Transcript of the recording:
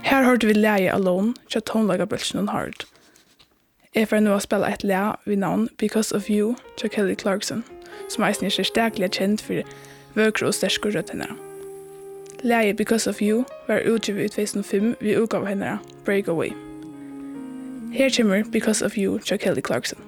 Her hørte vi Leie Alone, til tonelagerbølsen og Hard. Jeg får nå å spille et le ved navn Because of You, til Kelly Clarkson, som eisen er sterkelig kjent for vøkere og sterske rødt henne. Leie Because of You var utgivet i 2005 ved utgave henne Breakaway. Her kommer Because of You, til Kelly Clarkson.